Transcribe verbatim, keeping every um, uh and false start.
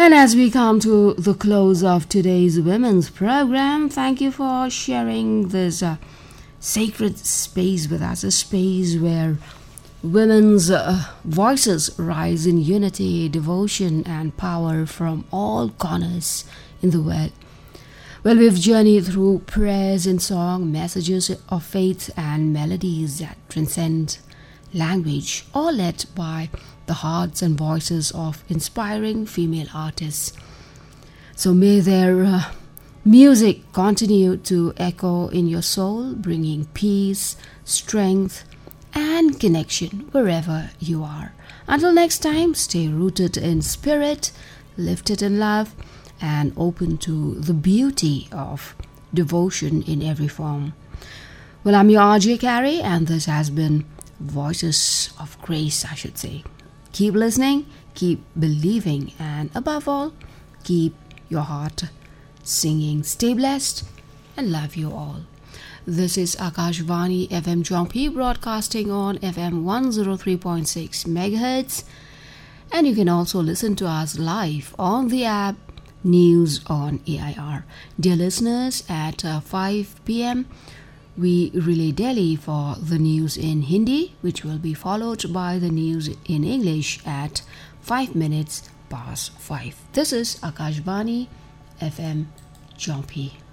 And as we come to the close of today's women's program, thank you for sharing this uh, sacred space with us, a space where women's uh, voices rise in unity, devotion, and power from all corners in the world. Well, we've journeyed through prayers and song, messages of faith, and melodies that transcend language, all led by the hearts and voices of inspiring female artists. So may their uh, music continue to echo in your soul, bringing peace, strength, and connection wherever you are. Until next time, stay rooted in spirit, lifted in love, and open to the beauty of devotion in every form. Well, I'm your R J Carey, and this has been Voices of Grace, I should say. Keep listening, keep believing, and above all, keep your heart singing. Stay blessed and love you all. This is Akashvani F M Jhampi, broadcasting on F M one oh three point six megahertz, and you can also listen to us live on the app News on A I R. Dear listeners, at uh, five p.m. we relay Delhi for the news in Hindi, which will be followed by the news in English at five minutes past five. This is Akashvani F M Jhampi.